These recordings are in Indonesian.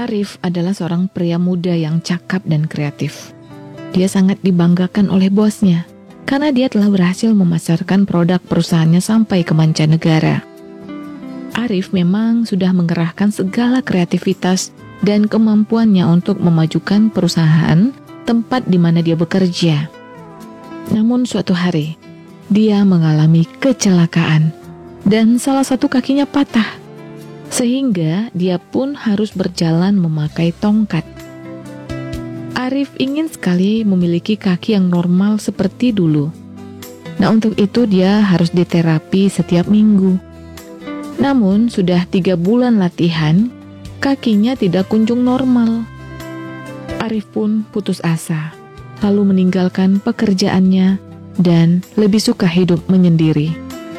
Arif adalah seorang pria muda yang cakap dan kreatif. Dia sangat dibanggakan oleh bosnya karena dia telah berhasil memasarkan produk perusahaannya sampai ke mancanegara. Arif memang sudah mengerahkan segala kreativitas dan kemampuannya untuk memajukan perusahaan tempat di mana dia bekerja. Namun suatu hari, dia mengalami kecelakaan dan salah satu kakinya patah, sehingga dia pun harus berjalan memakai tongkat. Arif ingin sekali memiliki kaki yang normal seperti dulu. Nah, untuk itu dia harus diterapi setiap minggu. Namun, sudah 3 bulan latihan, kakinya tidak kunjung normal. Arif pun putus asa, lalu meninggalkan pekerjaannya dan lebih suka hidup menyendiri.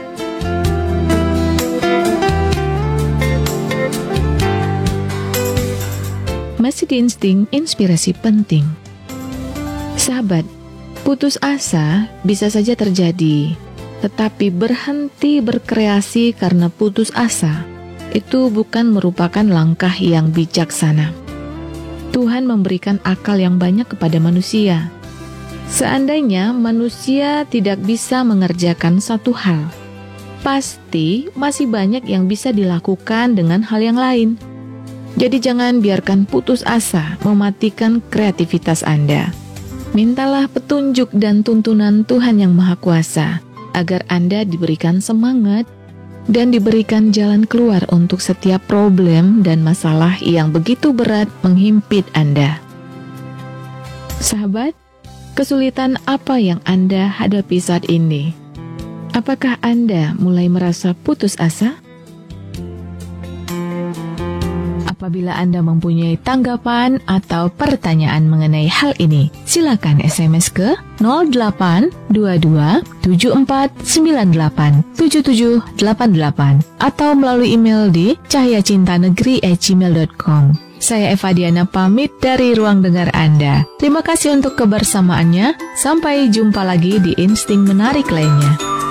Masih di Insting Inspirasi Penting. Sahabat, putus asa bisa saja terjadi, tetapi berhenti berkreasi karena putus asa itu bukan merupakan langkah yang bijaksana. Tuhan memberikan akal yang banyak kepada manusia. Seandainya manusia tidak bisa mengerjakan satu hal, pasti masih banyak yang bisa dilakukan dengan hal yang lain. Jadi jangan biarkan putus asa mematikan kreativitas Anda. Mintalah petunjuk dan tuntunan Tuhan yang Maha Kuasa, agar Anda diberikan semangat dan diberikan jalan keluar untuk setiap problem dan masalah yang begitu berat menghimpit Anda. Sahabat, kesulitan apa yang Anda hadapi saat ini? Apakah Anda mulai merasa putus asa? Apabila Anda mempunyai tanggapan atau pertanyaan mengenai hal ini, silakan SMS ke 0822 74987788 atau melalui email di cahayacintanegeri@gmail.com. Saya Eva Diana pamit dari ruang dengar Anda. Terima kasih untuk kebersamaannya. Sampai jumpa lagi di Insting Menarik lainnya.